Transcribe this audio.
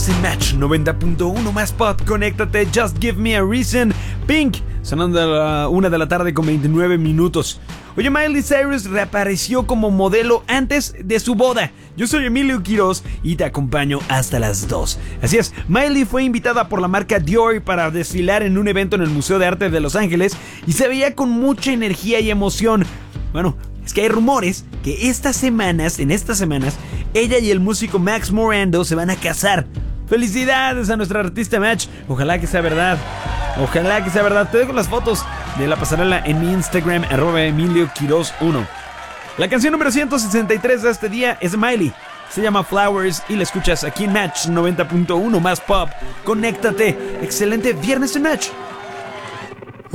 viernes en Match 90.1 más pop, conéctate, Just Give Me a Reason, Pink, sonando a la 1 de la tarde con 29 minutos. Oye, Miley Cyrus reapareció como modelo antes de su boda. Yo soy Emilio Quiroz y te acompaño hasta las 2. Así es, Miley fue invitada por la marca Dior para desfilar en un evento en el Museo de Arte de Los Ángeles y se veía con mucha energía y emoción. Bueno, es que hay rumores que en estas semanas, ella y el músico Max Morando se van a casar. ¡Felicidades a nuestra artista Match! Ojalá que sea verdad. Ojalá que sea verdad. Te dejo las fotos de la pasarela en mi Instagram, @EmilioQuiroz1. La canción número 163 de este día es Miley. Se llama Flowers y la escuchas aquí en Match 90.1 más pop. Conéctate. Excelente viernes en Match.